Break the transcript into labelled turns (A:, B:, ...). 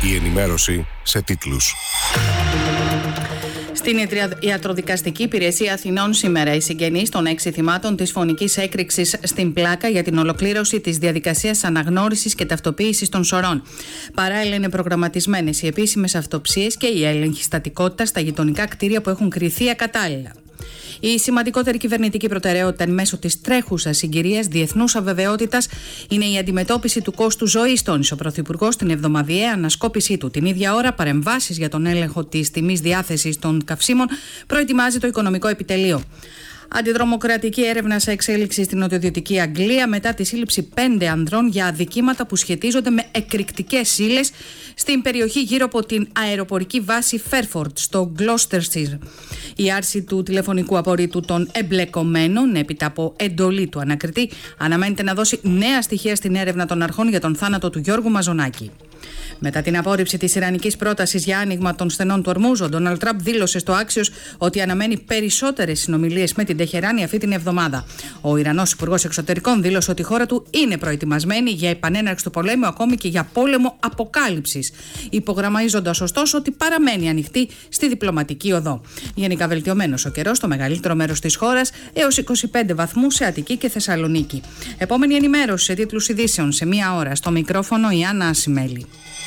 A: Η ενημέρωση σε τίτλους.
B: Στην Ιατροδικαστική Υπηρεσία Αθηνών σήμερα οι συγγενείς των 6 θυμάτων της φωνικής έκρηξης στην Πλάκα για την ολοκλήρωση της διαδικασίας αναγνώρισης και ταυτοποίησης των σωρών. Παράλληλα είναι προγραμματισμένες οι επίσημες αυτοψίες και η έλεγχη στατικότητα στα γειτονικά κτίρια που έχουν κριθεί ακατάλληλα. Η σημαντικότερη κυβερνητική προτεραιότητα εν μέσω της τρέχουσας συγκυρίας διεθνούς αβεβαιότητας είναι η αντιμετώπιση του κόστου ζωής, τόνισε ο Πρωθυπουργός στην εβδομαδιαία ανασκόπησή του. Την ίδια ώρα, παρεμβάσεις για τον έλεγχο της τιμής διάθεσης των καυσίμων προετοιμάζει το Οικονομικό Επιτελείο. Αντιδρομοκρατική έρευνα σε εξέλιξη στην νοτιοδυτική Αγγλία μετά τη σύλληψη 5 ανδρών για αδικήματα που σχετίζονται με εκρηκτικές ύλες στην περιοχή γύρω από την αεροπορική βάση Φέρφορντ στο Gloucestershire. Η άρση του τηλεφωνικού απορρίτου των εμπλεκομένων έπειτα από εντολή του ανακριτή αναμένεται να δώσει νέα στοιχεία στην έρευνα των αρχών για τον θάνατο του Γιώργου Μαζονάκη. Μετά την απόρριψη της ιρανικής πρότασης για άνοιγμα των στενών του Ορμούζ, ο Ντόναλντ Τραμπ δήλωσε στο Άξιος ότι αναμένει περισσότερες συνομιλίες με την Τεχεράνη αυτή την εβδομάδα. Ο Ιρανός Υπουργός Εξωτερικών δήλωσε ότι η χώρα του είναι προετοιμασμένη για επανέναρξη του πολέμου, ακόμη και για πόλεμο αποκάλυψης, υπογραμμίζοντας ωστόσο ότι παραμένει ανοιχτή στη διπλωματική οδό. Γενικά βελτιωμένος ο καιρός στο μεγαλύτερο μέρος της χώρας, έως 25 βαθμούς σε Αττική και Θεσσαλονίκη. Επόμενη ενημέρωση σε τίτλους ειδήσεων σε 1 ώρα. Στο μικρόφωνο η Άννα Ασημέλη.